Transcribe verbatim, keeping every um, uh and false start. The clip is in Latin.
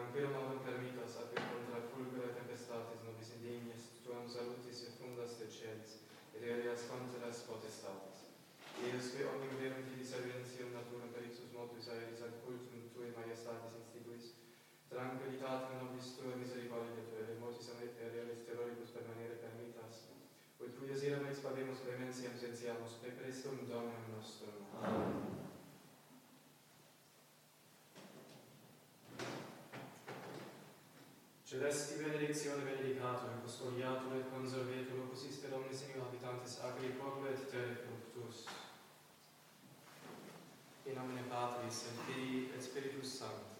tranquillum autem permittas, at contra fulgere tempestatis nobis indignes, tuam salutis et fundas de celis, et aereas conteras potestatis. Eius que omnium verum tibi servientium naturam per ipsus motus aeris ad cultum tui majestatis instituis, tranquillitatem nobis tua misericordia tua, et mortis aerealis terroribus permanere permittas, ut tuius eram ex pabemus clementiam sentiamus, per Christum Dominum nostrum. Amen. Celesti benedictione benedicatur, custodiatur et conservetur opus iste omnes in habitantes agri popolo et terre fructus. In nomine Patris et Filii et Spiritus Sancti.